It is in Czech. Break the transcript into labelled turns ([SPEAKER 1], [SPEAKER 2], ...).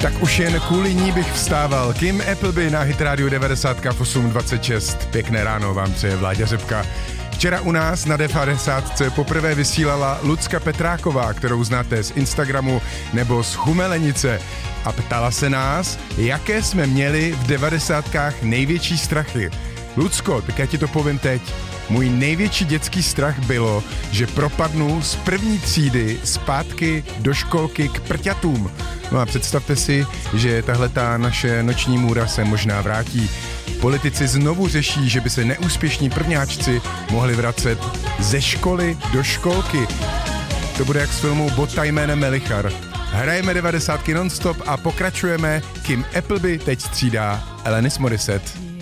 [SPEAKER 1] Tak už jen kvůli ní bych vstával. Kim Appleby na Hit Radio 90 v 8:26. Pěkné ráno vám přeje Vláďa Řepka. Včera u nás na 90 poprvé vysílala Lucka Petráková, kterou znáte z Instagramu nebo z Chumelenice. A ptala se nás, jaké jsme měli v 90kách největší strachy. Lucko, tak já ti to povím teď. Můj největší dětský strach bylo, že propadnu z první třídy zpátky do školky k prťatům. No a představte si, že tahleta naše noční můra se možná vrátí. Politici znovu řeší, že by se neúspěšní prvňáčci mohli vracet ze školy do školky. To bude jak z filmu Botta jménem Melichar. Hrajeme 90 non-stop a pokračujeme. Kim Appleby teď střídá Alanis Morissette.